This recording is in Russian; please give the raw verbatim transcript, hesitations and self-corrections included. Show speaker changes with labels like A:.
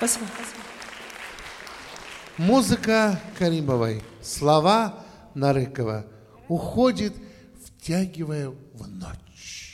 A: Спасибо.
B: Музыка Каримовой, слова Нарыкова уходит, втягивая в ночь.